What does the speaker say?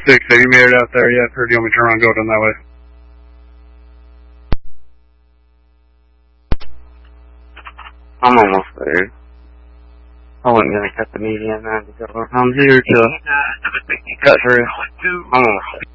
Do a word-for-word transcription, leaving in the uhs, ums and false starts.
six, have you made it out there yet, or do you want me to turn around and go down that way? I'm almost there. I wasn't going to cut the median nine to go. I'm here to cut through. I'm almost there.